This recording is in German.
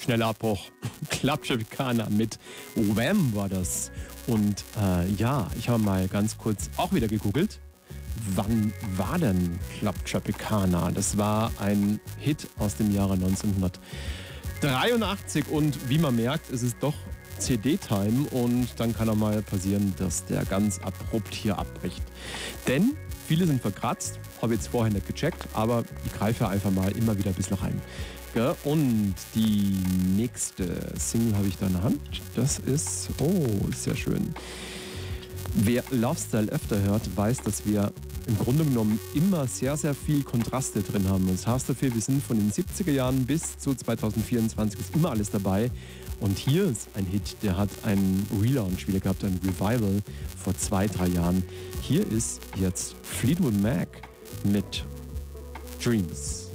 schneller Abbruch. Club Tropicana mit Wham war das. Und ja, ich habe mal ganz kurz auch wieder gegoogelt. Wann war denn Club Tropicana? Das war ein Hit aus dem Jahre 1983 und wie man merkt, ist es doch CD-Time und dann kann auch mal passieren, dass der ganz abrupt hier abbricht. Denn viele sind verkratzt, habe jetzt vorher nicht gecheckt, aber ich greife einfach mal immer wieder ein bisschen rein. Ja, und die nächste Single habe ich da in der Hand. Das ist, oh, sehr schön. Wer Lovestyle öfter hört, weiß, dass wir im Grunde genommen immer sehr, sehr viel Kontraste drin haben. Und das heißt dafür, wir sind von den 70er Jahren bis zu 2024 ist immer alles dabei. Und hier ist ein Hit, der hat einen Relaunch wieder gehabt, ein Revival vor 2-3 Jahren. Hier ist jetzt Fleetwood Mac mit Dreams.